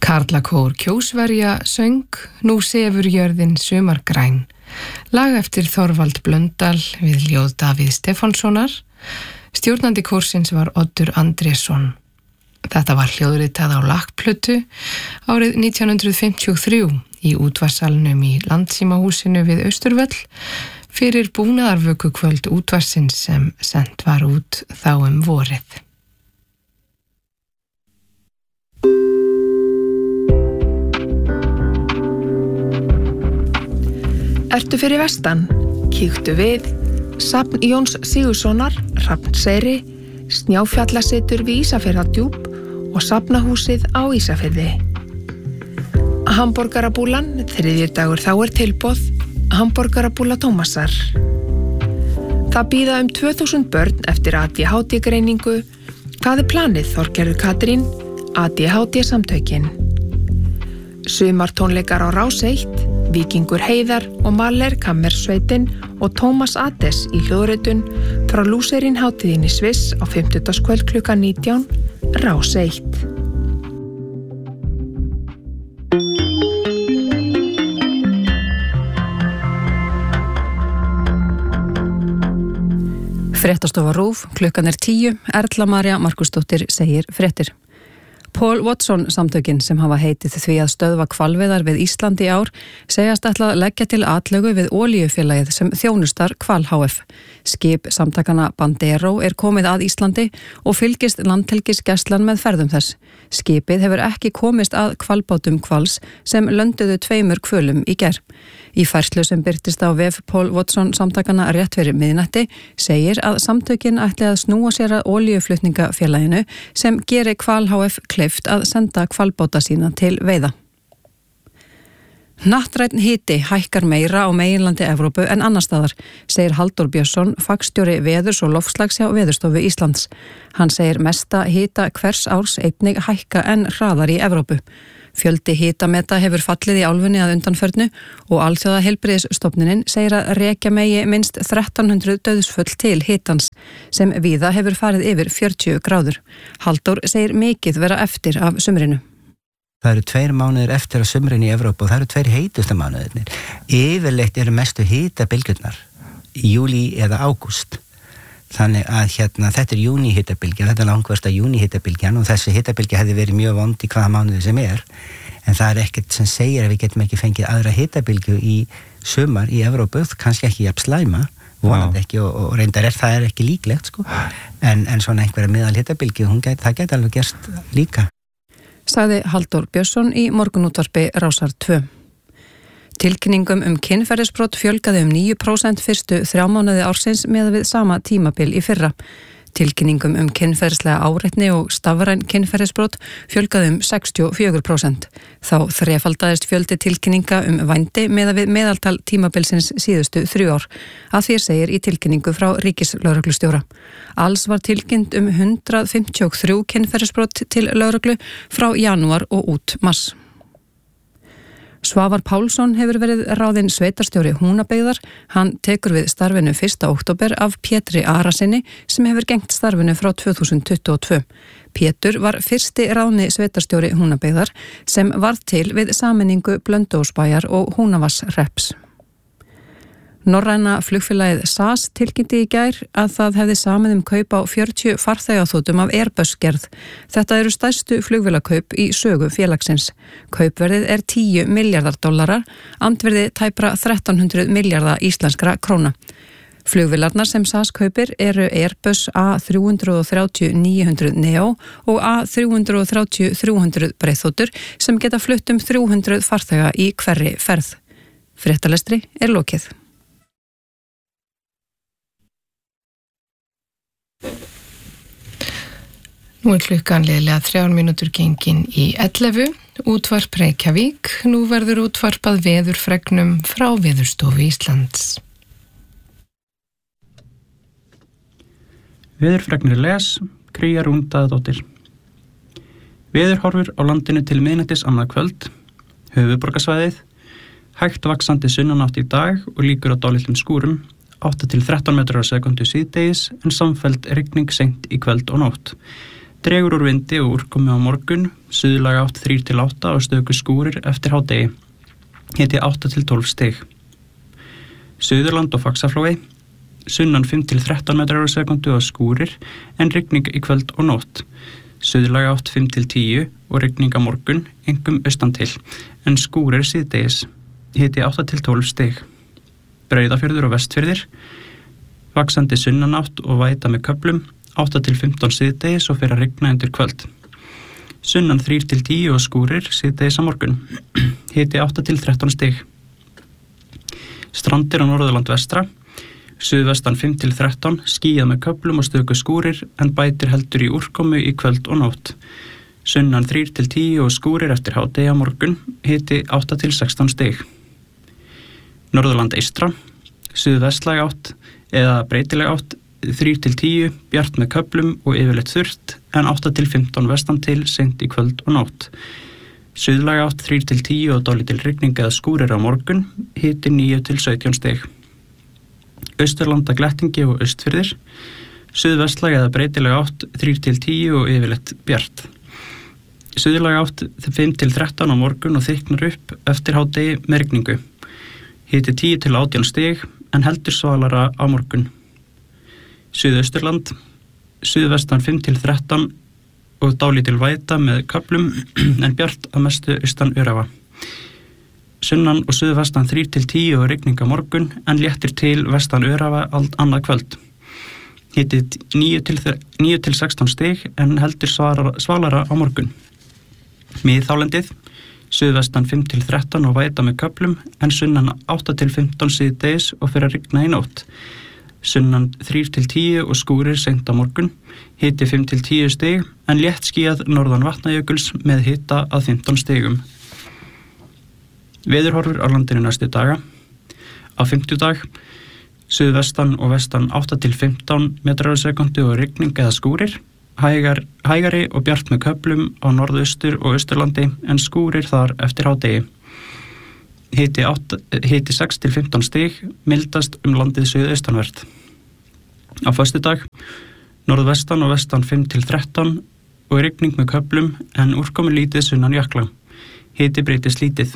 Karlakór Kjósverja söng Nú sefur jörðin sumargræn, lag eftir Þorvald Blöndal við ljóð Davíð Stefánssonar. Stjórnandi kórsins var Oddur Andrésson. Þetta var hljóðritað á Lakkplötu árið 1953 í útvarsalnum í Landsímahúsinu við Austurvöll fyrir búnaðarvökukvöld útvarsins sem sent var út þá vorið. Ertu fyrir vestan? Kíktu við Safn Jóns Sigurðssonar, Hrafnseyri, Snjáfjallasetur við Ísafjarðardjúp og Safnahúsið á Ísafirði. Hamborgarabúlan, þriðjudagur þá tilboð, Hamborgarabúla Tómasar. Það bíða 2000 börn eftir ADHD-greiningu. Hvað planið, Þorgerður Katrín? ADHD samtökin. Sumartónleikar á Rás 1, Víkingur Heiðar og Mahler Kammersveitin og Tómas Ades í hljóðritun frá Lúserin hátíðin í Sviss á 50. klukkan 19, Rás 1. Fréttastofa RÚV, klukkan 10, Erla María Markusdóttir segir fréttir. Paul Watson samtökin sem hafa heitið því að stöðva hvalveiðar við Íslandi í ár segjast ætla að leggja til atlögu við olíufélagið sem þjónustar Hval HF. Skip samtakana Bandero komið að Íslandi og fylgist landhelgisgæslan með ferðum þess. Skipið hefur ekki komist að hvalbátum Hvals sem lönduðu 2 hvölum í gær. Í færslu sem birtist á vef Paul Watson samtakana rétt fyrir miðnætti segir að samtökin ætli að snúa sér að olíuflutningafélaginu sem geri Hval HF kleift að senda hvalbáta sína til veiða. Hnattrænn hiti hækkar meira á meginlandi Evrópu en annars staðar, segir Halldór Björnsson, fagstjóri veðurs og loftslags hjá Veðurstofu Íslands. Hann segir mesta hita hvers árs einnig hækka en hraðar í Evrópu. Fjöldi hitameta hefur fallið í álfunni að undanförnu og Alþjóðaheilbrigðisstofnunin segir að rekja megi minnst 1300 dauðsföll til hitans sem víða hefur farið yfir 40 gráður. Halldór segir mikið vera eftir af sumrinu. Það eru 2 mánuðir eftir að sumrin í Evrópu og það eru 2 heitustu mánuðirnir. Yfirleitt eru mestu hitabylgjurnar í júlí eða ágúst. Þannig að þetta júní hitabylgja, þetta langversta júní hitabylgjan og þessi hitabylgja hefði verið mjög vond í hvaða mánuði sem en það ekkert sem segir að við getum ekki fengið aðra hitabylgju í sumar í Evrópu, kannski ekki jafn slæma, vonandi ekki og reyndar það ekki líklegt sko, en svona einhverja miðal hitabylgju, það gæti alveg gerst líka. Sagði Halldór Björnsson í morgunútvarpi Rásar 2. Tilkynningum kynferðisbrot fjölgaði 9% fyrstu 3 mánuði ársins með við sama tímabil í fyrra. Tilkynningum kynferðislega áreitni og stafræn kynferðisbrot fjölgaði 64%. Þá þrefaldaðist fjöldi tilkynninga vændi með við meðaltal tímabilsins síðustu 3 ár. Að því segir í tilkynningu frá ríkislögreglustjóra. Alls var tilkynnt 153 kynferðisbrot til lögreglu frá janúar og út mars. Svavar Pálsson hefur verið ráðinn sveitarstjóri Húnabyggðar. Hann tekur við starfinu 1. október af Pétri Arasyni sem hefur gegnt starfinu frá 2022. Pétur var fyrsti ráðni sveitarstjóri Húnabyggðar sem varð til við sameiningu Blönduósbæjar og Húnavarshrepps. Norræna flugfélagið SAS tilkynnti í gær að það hefði samið kaup á 40 farþegaþotum af Airbus gerð. Þetta eru stærstu flugvélakaup í sögu félagsins. Kaupverðið 10 miljardar dollara, andvirði tæpra 1300 milljarða íslenskra króna. Flugvélarnar sem SAS kaupir eru Airbus A330-900 Neo og A330-300 breiðþotur sem geta flutt 300 farþega í hverri ferð. Fréttalestri lokið. Nú klukkan liðlega 3 mínútur gengin í 11, útvarp Reykjavík. Nú verður útvarpað veðurfregnum frá Veðurstofu Íslands. Veðurfregnir Kría Rún Daðadóttir. Veðurhorfur á landinu til miðnættis annað kvöld. Höfuðborgarsvæðið. Hægt vaxandi sunnanátt í dag og líkur á dálitlum skúrum. 8 til 13 metrar á sekundu síðdegis en samfelld rigning seint í kvöld og nótt. Dregur úr vindi og úrkomi á morgun, suðlæg átt 3-8 og stöku skúrir eftir hádegi. Hiti 8-12 stig. Suðurland og Faxaflói, sunnan 5-13 metrar á sekundu og skúrir, en rigning í kvöld og nótt. Suðlæg átt 5-10 og rigning á morgun, einkum austan til, en skúrir síðdegis. Hiti 8-12 stig. Breiðafjörður og Vestfjörðir, vaxandi sunnanátt og væta með köflum, 8-15 síðdegis og fer að rigna undir kvöld. Sunnan 3-10 og skúrir síðdegis á morgun. Hiti 8-13 stig. Strandir á Norðurland vestra, suðvestan 5-13, skýjað með köflum og stöku skúrir, en bætir heldur í úrkomu í kvöld og nótt. Sunnan 3-10 og skúrir eftir hádegi á morgun, hiti 8-16 stig. Norðurland eystra, suðvestlæg átt eða breytileg átt 3-10, bjart með köflum og yfirleitt þurrt, en 8-15 vestan til seint í kvöld og nótt. Suðlæg átt 3-10 og dálítil rigning eða skúrir á morgun, hiti 9-17 stig. Austurlanda glettingi og Austfirðir, suðvestlæg eða breytileg átt 3-10 og yfirleitt bjart. Suðlæg átt 5-13 á morgun og þykknar upp eftir hádegi með rigningu. Hiti 10-18 stig, en heldur svalara á morgun. Suðausturland, suðvestan 5-13 og dálítil væta með köflum, en bjart að mestu austan Öræfa. Sunnan og suðvestan 3-10 og rigning á morgun, en léttir til vestan Öræfa annað kvöld. Hiti 9-16 stig, en heldur svalara á morgun. Miðhálendið, suðvestan 5-13 og væta með köflum, en sunnan 8-15 síðdegis og fer að rigna í nótt. Sunnan 3-10 og skúrir seint á morgun, hiti 5-10 stig, en létt skýjað norðan Vatnajökuls með hita að 15 stigum. Veðurhorfur á landinu næstu daga. Á fimmtudag, suðvestan og vestan 8-15 metrar á sekundu og rigning eða skúrir, hægari og bjart með köflum á norðaustur og austurlandi, en skúrir þar eftir hádegi. Hiti 6-15 stig, mildast landið suðaustanvert. Á föstudag, norðvestan og vestan 5-13 og rigning með köflum, en úrkomi lítið sunnan jökla. Hiti breytist lítið.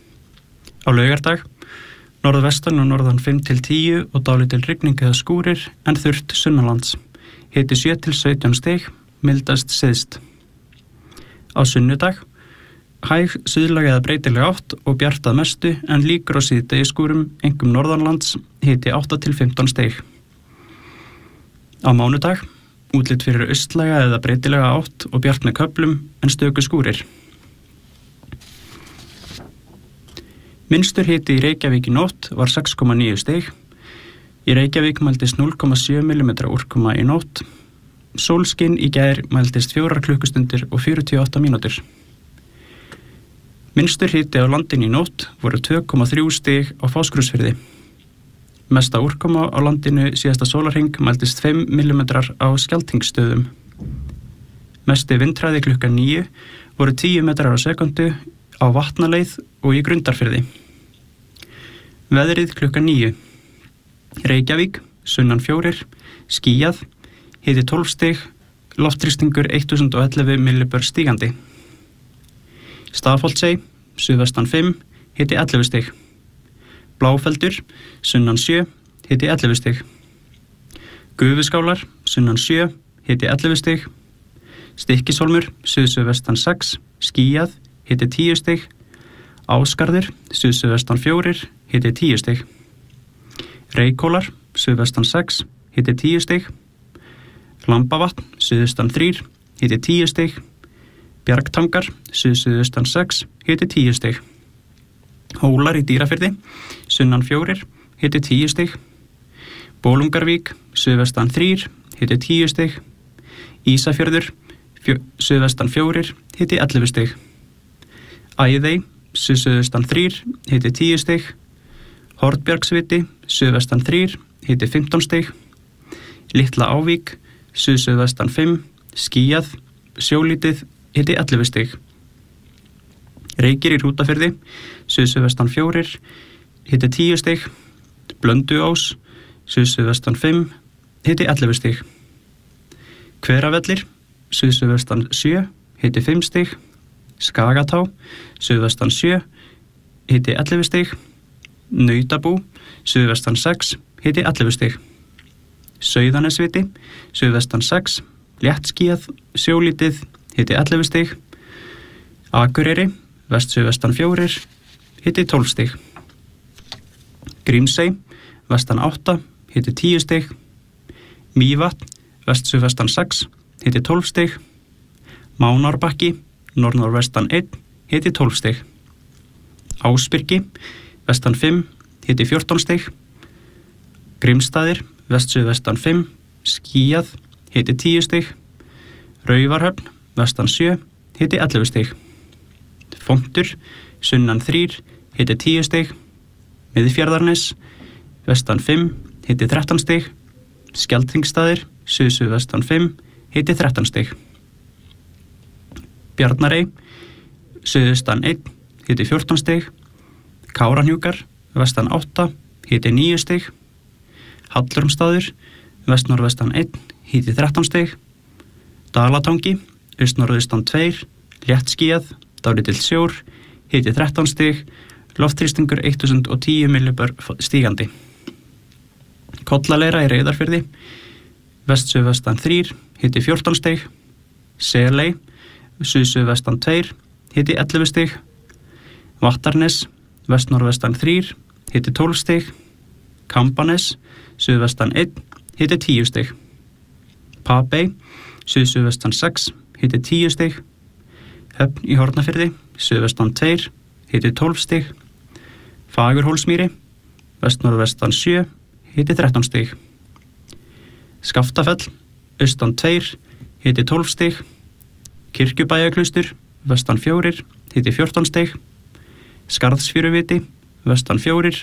Á laugardag, norðvestan og norðan 5-10 og dálítil rigning eða skúrir, en þurrt sunnanlands. Hiti 7-17 stig, mildast syðst. Á sunnudag, hæg suðlæg eða breytileg átt og bjart að mestu, en líkur á síðdegi skúrum, einkum norðanlands, hiti 8-15 stig. Á mánudag, útlit fyrir austlæga eða breytilega átt og bjart með köflum, en stöku skúrir. Minnstur hiti í Reykjavík í nótt var 6,9 stig. Í Reykjavík mældist 0,7 mm úrkoma í nótt. Sólskinn í gær mældist 4 klukkustundir og 48 mínútur. Minnstur hiti á landinu í nótt voru 2,3 stig á Fáskrúðsfirði. Mesta úrkoma á landinu síðasta sólarhring mældist 5 mm á Skjaldtingsstöðum. Mesti vindhraði klukkan 9 voru 10 metrar á sekundu á Vatnaleið og í Grundarfirði. Veðrið klukkan 9. Reykjavík, sunnan 4, skýjað, hiti 12 stig, loftþrýstingur 1011 millibör stígandi. Stafholtsey, suðvestan 5, hiti 11 stig. Bláfeldur, sunnan 7, hiti 11 stig. Gufuskálar, sunnan 7, hiti 11 stig. Stykkishólmur, suðsuðvestan 6, skýjað, hiti 10 stig. Ásgarður, suðsuðvestan 4, hiti 10 stig. Reykhólar, suðvestan 6, hiti 10 stig. Lambavatn, suðaustan 3, hiti 10 stig. Bjargtangar, suðsuðaustan 6, hiti 10 stig. Hólar í Dýrafirði, sunnan 4, hiti 10 stig. Bolungarvík, suðvestan 3, hiti 10 stig. Ísafjörður, suðvestan 4, hiti 11 stig. Æðey, suðsuðaustan 3, hiti 10 stig. Hornbjargsviti, suðvestan 3, hiti 15 stig. Litla Ávík, suðsuðvestan 5, skýjað, sjólítið, hiti 11 stig. Reykir í Hrútafirði, suðsuðvestan 4, hiti 10 stig. Blönduós, suðsuðvestan 5, hiti 11 stig. Hveravellir, suðsuðvestan 7, hiti 5 stig. Skagatá, suðvestan 7, hiti 11 stig. Nautabú, suðvestan 6, hiti 11 stig. Sauðanesviti, suðvestan 6, léttskýjað, sjólítið, hiti 11 stig. Akureyri, vestsuðvestan 4, hiti 12 stig. Grímsey, vestan 8, hiti 10 stig. Mývatn, vestsuðvestan 6, hiti 12 stig. Mánárbakki, norðnorvestan 1, hiti 12 stig. Ásbyrgi, vestan 5, hiti 14 stig. Grímsstaðir, vestsuðvestan 5, skýjað, hiti 10 stig. Raufarhöfn, vestan 7, hiti 11 stig. Fontur, sunnan 3, hiti 10 stig. Miðfjarðarnes, vestan 5, hiti 13 stig. Skjaldþingsstaðir, suðsuðvestan 5, hiti 13 stig. Bjarnarey, suðaustan 1, hiti 14 stig. Kárahnjúkar, vestan 8, hiti 9 stig. Hallormsstaður, vestnorðvestan 1, hiti 13 stig. Dalatangi, austnorðaustan 2, léttskýjað, dálítill sjór, hiti 13 stig. Loftþrýstingur 1010 millibör stígandi. Kollaleira í Reyðarfirði, vestsuðvestan 3, hiti 14 stig. Seley, suðsuðvestan 2, hiti 11 stig. Vattarnes, vestnorðvestan 3, hiti 12 stig. Kambanes, suðvestan 1, hiti 10 stig. Papey, suðsuðvestan 6, hiti 10 stig. Höfn í Hornafirði, suðvestan 2, hiti 12 stig. Fagurhólsmýri, vestnorðvestan 7, hiti 13 stig. Skaftafell, austan 2, hiti 12 stig. Kirkjubæjaklaustur, vestan 4, hiti 14 stig. Skarðsfjöruviti, vestan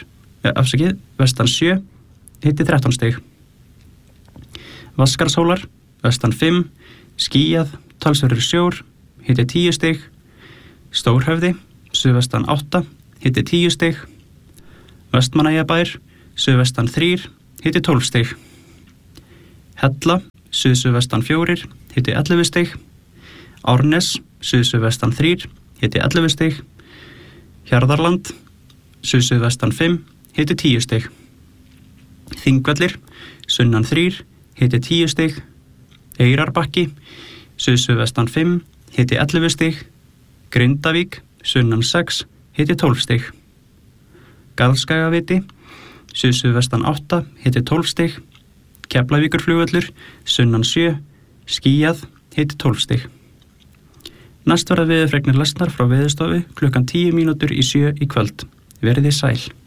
7, hiti 13 stig. Vaskarshólar, vestan 5, skýjað, talsverður sjór, hiti 10 stig. Stórhöfði, suðvestan 8, hiti 10 stig. Vestmannaeyjabær, suðvestan 3, hiti 12 stig. Hella, suðsuðvestan 4, hiti 11 stig. Árnes, suðsuðvestan 3, hiti 11 stig. Hjarðarland, suðsuðvestan 5, hiti 10 stig. Þingvellir, sunnan 3, hiti 10 stig. Eyrarbakki, suðsuðvestan 5, hiti 11 stig. Grindavík, sunnan 6, hiti 12 stig. Garðskagaviti, suðsuðvestan 8, hiti 12 stig. Keflavíkurflugvöllur, sunnan 7, skýjað, hiti 12 stig. Næst verða veðurfregnir lesnar frá Veðurstofu klukkan 10 mínútur í 7 í kvöld. Verið þið sæl.